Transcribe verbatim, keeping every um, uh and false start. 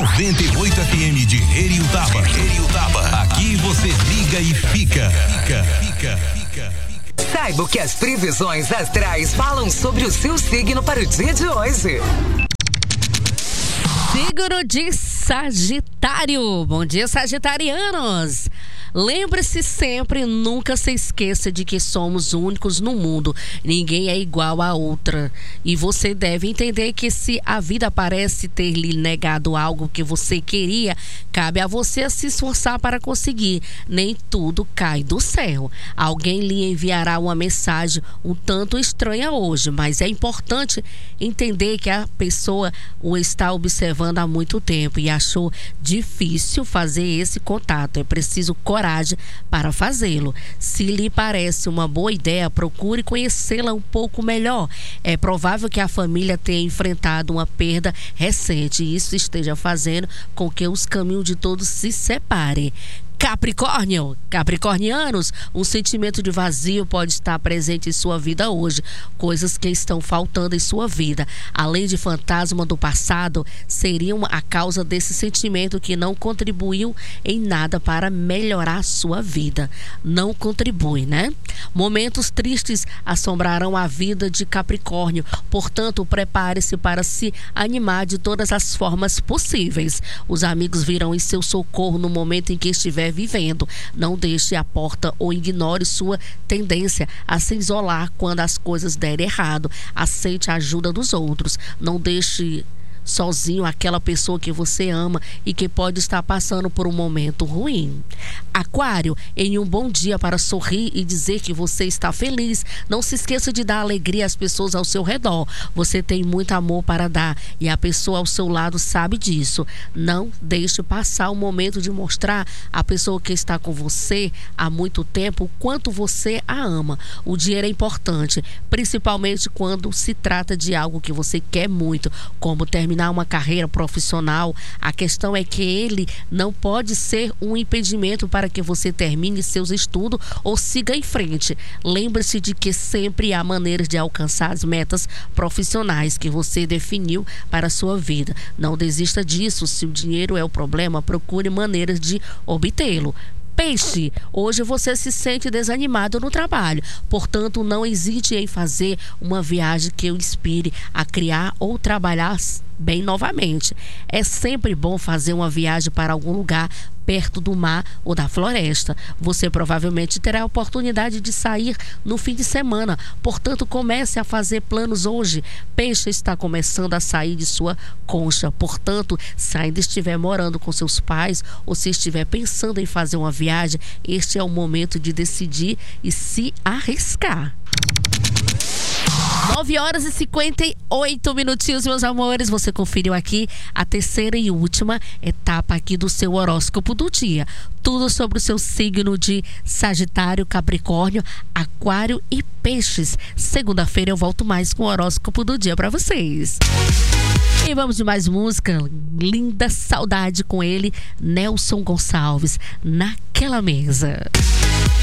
noventa e oito F M de Heriutaba. Heriutaba. Aqui você liga e fica. Fica, fica, fica. Saiba o que as previsões astrais falam sobre o seu signo para o dia de hoje. Signo de Sagitário. Bom dia, sagitarianos. Lembre-se sempre, nunca se esqueça de que somos únicos no mundo. Ninguém é igual a outra. E você deve entender que se a vida parece ter lhe negado algo que você queria, cabe a você se esforçar para conseguir. Nem tudo cai do céu. Alguém lhe enviará uma mensagem um tanto estranha hoje, mas é importante entender que a pessoa o está observando há muito tempo e achou difícil fazer esse contato. É preciso coragem para fazê-lo. Se lhe parece uma boa ideia, procure conhecê-la um pouco melhor. É provável que a família tenha enfrentado uma perda recente e isso esteja fazendo com que os caminhos de todos se separem. Capricórnio, capricornianos, um sentimento de vazio pode estar presente em sua vida hoje, coisas que estão faltando em sua vida, além de fantasma do passado, seriam a causa desse sentimento que não contribuiu em nada para melhorar sua vida. Não contribui, né? Momentos tristes assombrarão a vida de Capricórnio, portanto, prepare-se para se animar de todas as formas possíveis. Os amigos virão em seu socorro no momento em que estiver vivendo. Não deixe a porta ou ignore sua tendência a se isolar quando as coisas derem errado. Aceite a ajuda dos outros. Não deixe sozinho aquela pessoa que você ama e que pode estar passando por um momento ruim. Aquário, em um bom dia para sorrir e dizer que você está feliz, não se esqueça de dar alegria às pessoas ao seu redor. Você tem muito amor para dar e a pessoa ao seu lado sabe disso. Não deixe passar o momento de mostrar à pessoa que está com você há muito tempo o quanto você a ama. O dinheiro é importante, principalmente quando se trata de algo que você quer muito, como terminar uma carreira profissional. A questão é que ele não pode ser um impedimento para que você termine seus estudos ou siga em frente. Lembre-se de que sempre há maneiras de alcançar as metas profissionais que você definiu para a sua vida. Não desista disso. Se o dinheiro é o problema, procure maneiras de obtê-lo. Peixe, hoje você se sente desanimado no trabalho, portanto não hesite em fazer uma viagem que o inspire a criar ou trabalhar bem novamente. É sempre bom fazer uma viagem para algum lugar perto do mar ou da floresta. Você provavelmente terá a oportunidade de sair no fim de semana, portanto comece a fazer planos hoje. Peixe está começando a sair de sua concha, portanto, se ainda estiver morando com seus pais ou se estiver pensando em fazer uma viagem, este é o momento de decidir e se arriscar. nove horas e cinquenta e oito minutinhos, meus amores. Você conferiu aqui a terceira e última etapa aqui do seu horóscopo do dia. Tudo sobre o seu signo de Sagitário, Capricórnio, Aquário e Peixes. Segunda-feira eu volto mais com o horóscopo do dia para vocês. E vamos de mais música. Linda Saudade com ele, Nelson Gonçalves, Naquela Mesa.